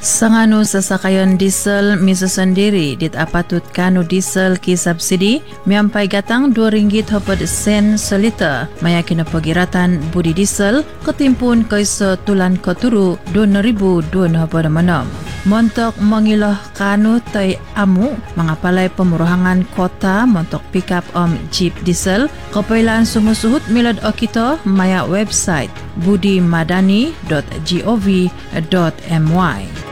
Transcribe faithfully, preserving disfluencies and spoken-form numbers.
Sanganu sasakayan diesel misa sendiri dit apatut kanu diesel ki subsidi miampai gatang dua ringgit hopad sen seliter mayakin pagiratan budi diesel ketimpun kaisa tulan koturu dua ribu dua hopad manom. Montok mengilah kanu tay amu mengapalai pemuruhangan kota montok pickup om jeep diesel kepailan sumusuhut milad okito maya website budimadani dot gov dot my.